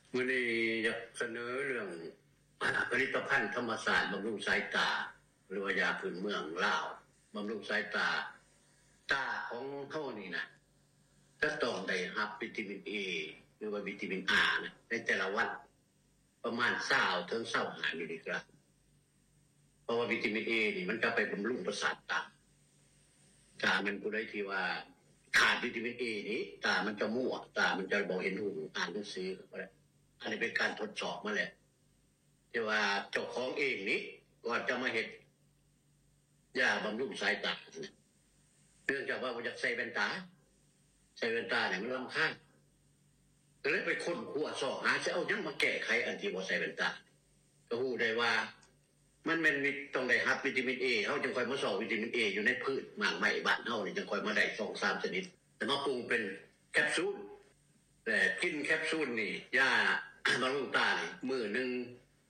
วันนี้อยากเสนอเรื่องผลิตภัณฑ์ธรรมศาสตร์บำรุงสายตาหรือว่ายาพื้นเมืองลาวบำรุงสายตาของเฮานี่นะจะต้องได้รับวิตามิน A หรือว่าวิตามิน R นะในแต่ละวันประมาณ20ถึง25มิลลิกรัมเพราะว่าวิตามิน A นี่มันจะไปบำรุงประสาทตามันผู้ใดที่ว่าขาดวิตามิน A นี้ตามันจะมั่วตามันจะบ่เห็นหูอ่านหนังสือก็ได้อันนี้เป็นการทดสอบมาแล้วที่ว่าเจ้าของเองนี้ก่อนจะมาเฮ็ดยาบำรุงสายตาเนื่องจากว่าบ่อยากใส่แว่นตาเนี่ยมันรำคาญก็เลยไปค้นคว้าสอบหาจะเอาหยังมาแก้ไขอันที่บ่ใส่แว่นตาก็ฮู้ได้ว่ามันแม่นต้องได้รับวิตามิน A เฮาจึงค่อยมาสอบวิตามิน A อยู่ในพืชหมากไม้บ้านเฮานี่จึงค่อยมาได้ 2-3 ชนิดแต่มาปรุงเป็นแคปซูลแต่กินแคปซูลนี่ยาบำรุงตานี่มื้อนึง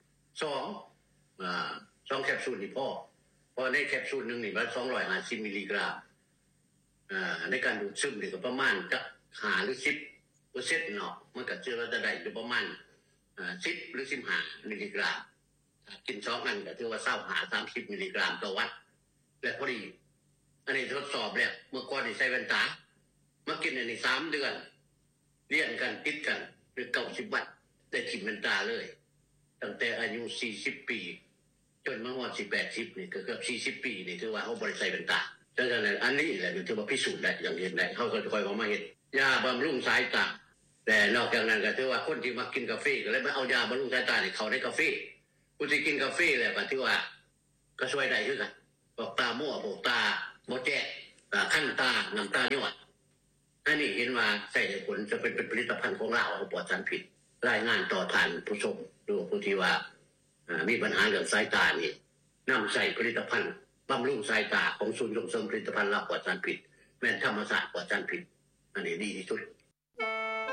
2แคปซูลนี่พอเพราะในแคปซูลนึงนี่มัน250มิลลิกรัมในการดูดซึมนี่ก็ประมาณจะ5หรือ10%เนาะมันก็จะได้อยู่ประมาณ10หรือ15มิลลิกรัมกิน2อันก็ถือว่า25-30มิลลิกรัมต่อวันและพอดีอันนี้ทดสอบแล้วเมื่อก่อนนี่ใส่แว่นตามากินอันนี้3เดือนเรียนกันติดกันหรือ90วันได้กินแว่นตาเลยตั้งแต่อายุ40ปีจนมาฮอด80นี่ก็เกือบ40ปีนี่ถือว่าเฮาบ่ได้ใส่แว่นตาดังนั้นอันนี้แหละถือว่าพิสูจน์ได้อย่างเห็นได้เฮาก็ค่อยมาเฮ็ดยาบำรุงสายตาแต่นอกจากนั้นก็ถือว่าคนที่มากินกาแฟก็เลยมาเอายาบำรุงสายตานี่เข้าในกาแฟผู้ที่กินกาแฟแล้วก็ถือว่าก็ช่วยได้คือกันพวกตามั่วพวกตาบ่แจ้งคันตาน้ำตาย้อยอันนี้เห็นว่าใช้ได้ผลจะเป็นผลิตภัณฑ์ของเราปลอดสารพิษรายงานต่อท่านผู้ชมดูผู้ที่ว่ามีปัญหาเรื่องสายตานี่นำใส่ผลิตภัณฑ์บำรุงสายตาของศูนย์ส่งเสริมผลิตภัณฑ์ลาวปลอดสารพิษแม่นธรรมศาสตร์ปลอดสารพิษอันนี้ดีที่สุด